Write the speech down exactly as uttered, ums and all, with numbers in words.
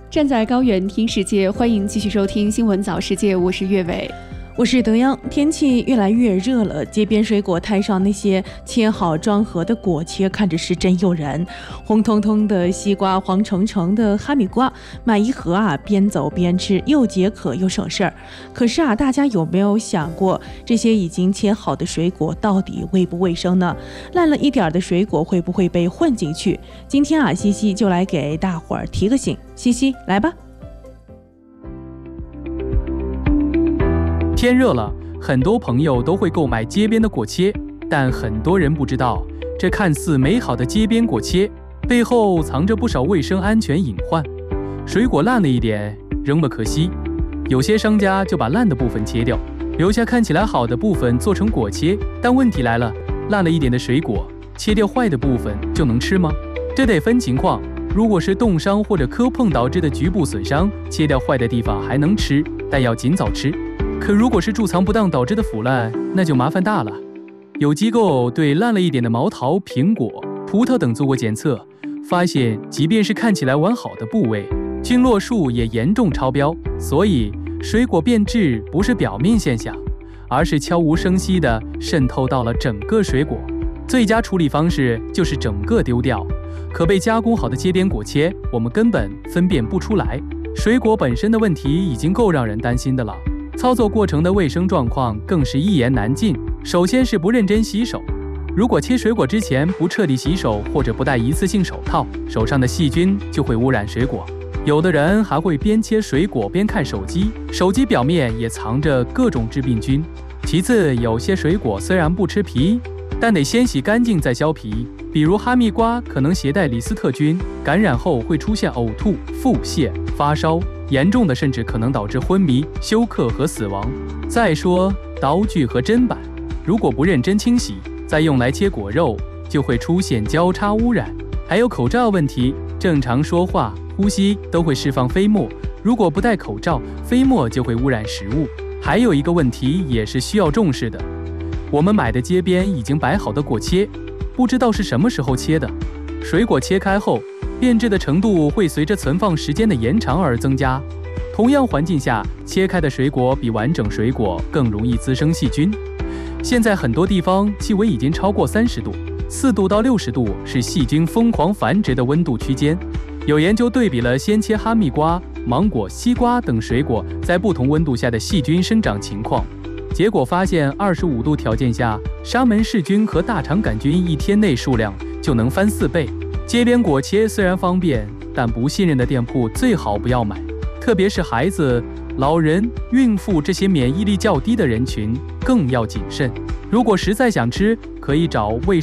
站在高原听世界，欢迎继续收听新闻早世界，我是岳伟。 我是德央。天气越来越热了，街边水果摊上那些切好装盒的果切看着是真诱人，红彤彤的西瓜，黄澄澄的哈密瓜，买一盒啊，边走边吃，又解渴又省事儿。可是啊，大家有没有想过，这些已经切好的水果到底卫不卫生呢？烂了一点的水果会不会被混进去？今天啊，西西就来给大伙儿提个醒。西西，来吧。 天热了，很多朋友都会购买街边的果切，但很多人不知道，这看似美好的街边果切背后藏着不少卫生安全隐患。水果烂了一点，扔了可惜，有些商家就把烂的部分切掉，留下看起来好的部分做成果切。但问题来了，烂了一点的水果，切掉坏的部分就能吃吗？这得分情况，如果是冻伤或者磕碰导致的局部损伤，切掉坏的地方还能吃，但要尽早吃。可如果是贮藏不当导致的腐烂，那就麻烦大了。有机构对烂了一点的毛桃、苹果、葡萄等做过检测，发现即便是看起来完好的部位，菌落数也严重超标。所以水果变质不是表面现象，而是悄无声息地渗透到了整个水果。最佳处理方式就是整个丢掉。可被加工好的街边果切，我们根本分辨不出来。水果本身的问题已经够让人担心的了，操作过程的卫生状况更是一言难尽。首先是不认真洗手，如果切水果之前不彻底洗手，或者不戴一次性手套，手上的细菌就会污染水果。有的人还会边切水果边看手机，手机表面也藏着各种致病菌。其次，有些水果虽然不吃皮，但得先洗干净再削皮，比如哈密瓜可能携带李斯特菌，感染后会出现呕吐、腹泻、发烧，严重的甚至可能导致昏迷、休克和死亡。再说刀具和砧板，如果不认真清洗，再用来切果肉，就会出现交叉污染。还有口罩问题，正常说话、呼吸都会释放飞沫，如果不戴口罩，飞沫就会污染食物。还有一个问题也是需要重视的，我们买的街边已经摆好的果切，不知道是什么时候切的。水果切开后，变质的程度会随着存放时间的延长而增加。同样环境下，切开的水果比完整水果更容易滋生细菌。现在很多地方气温已经超过三十度，四度到六十度是细菌疯狂繁殖的温度区间。有研究对比了鲜切哈密瓜、芒果、西瓜等水果在不同温度下的细菌生长情况，结果发现二十五度条件下，沙门氏菌和大肠杆菌一天内数量就能翻四倍。街边果切虽然方便，但不信任的店铺最好不要买，特别是孩子、老人、孕妇这些免疫力较低的人群更要谨慎。如果实在想吃，可以找卫